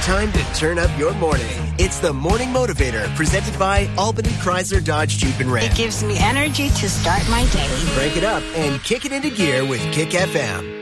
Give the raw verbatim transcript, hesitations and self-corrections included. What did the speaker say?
time to turn up your morning. It's the Morning Motivator, presented by Albany Chrysler Dodge Jeep and Ram. It gives me energy to start my day. Crank it up and kick it into gear with Kick F M.